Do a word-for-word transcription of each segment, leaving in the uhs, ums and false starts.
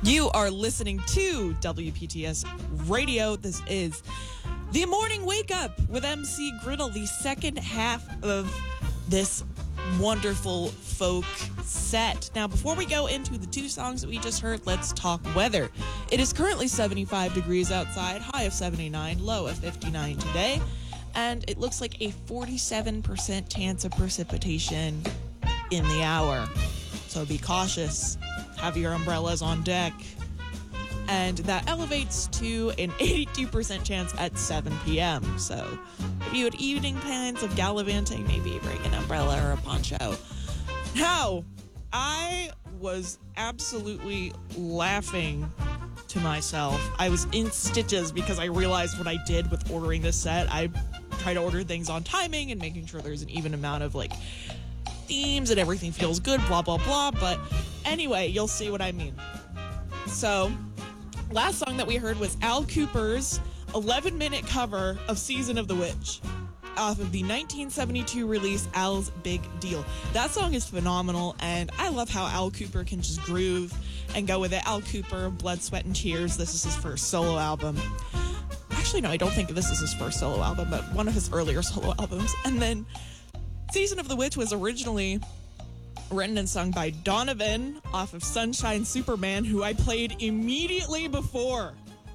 You are listening to W P T S Radio. This is the Morning Wake Up with M C Griddle, the second half of this wonderful folk set. Now, before we go into the two songs that we just heard, let's talk weather. It is currently seventy-five degrees outside, high of seventy-nine, low of fifty-nine today, and it looks like a forty-seven percent chance of precipitation in the hour. So be cautious. Have your umbrellas on deck. And that elevates to an eighty-two percent chance at seven p.m. So if you had evening plans of gallivanting, maybe bring an umbrella or a poncho. Now, I was absolutely laughing to myself. I was in stitches because I realized what I did with ordering this set. I try to order things on timing and making sure there's an even amount of like themes and everything feels good, blah, blah, blah. But anyway, you'll see what I mean. So, last song that we heard was Al Kooper's eleven-minute cover of Season of the Witch off of the nineteen seventy-two release Al's Big Deal. That song is phenomenal, and I love how Al Kooper can just groove and go with it. Al Kooper, Blood, Sweat, and Tears. This is his first solo album. Actually, no, I don't think this is his first solo album, but one of his earlier solo albums. And then Season of the Witch was originally written and sung by Donovan off of Sunshine Superman, who I played immediately before.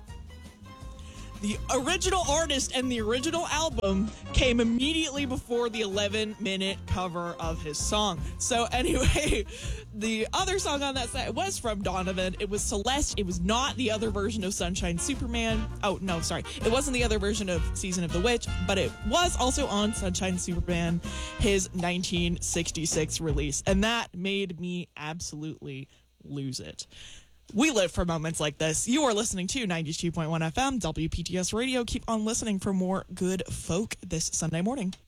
The original artist and the original album came immediately before the eleven-minute cover of his song. So anyway, the other song on that set was from Donovan. It was Celeste. It was not the other version of Sunshine Superman. Oh, no, sorry. It wasn't the other version of Season of the Witch, but it was also on Sunshine Superman, his nineteen sixty-six release. And that made me absolutely lose it. We live for moments like this. You are listening to ninety-two point one F M, W P T S Radio. Keep on listening for more good folk this Sunday morning.